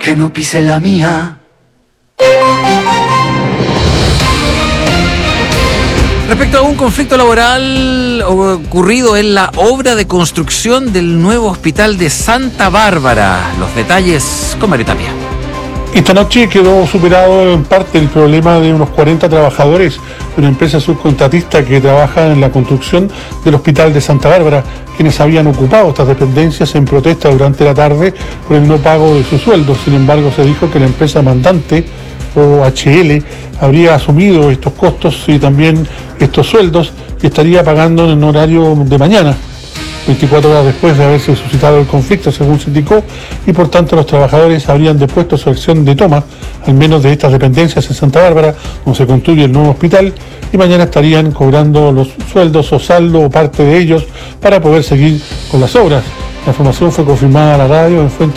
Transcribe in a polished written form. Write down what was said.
que no pise la mía. Respecto a un conflicto laboral ocurrido en la obra de construcción del nuevo hospital de Santa Bárbara, los detalles con Mario Tapia. Esta noche quedó superado en parte el problema de unos 40 trabajadores de una empresa subcontratista que trabaja en la construcción del hospital de Santa Bárbara, quienes habían ocupado estas dependencias en protesta durante la tarde por el no pago de sus sueldos. Sin embargo, se dijo que la empresa mandante, OHL, habría asumido estos costos y también estos sueldos y estaría pagando en horario de mañana, 24 horas después de haberse suscitado el conflicto, según se indicó, y por tanto los trabajadores habrían depuesto su acción de toma, al menos de estas dependencias en Santa Bárbara, donde se construye el nuevo hospital, y mañana estarían cobrando los sueldos o saldo o parte de ellos para poder seguir con las obras. La información fue confirmada a la radio en fuentes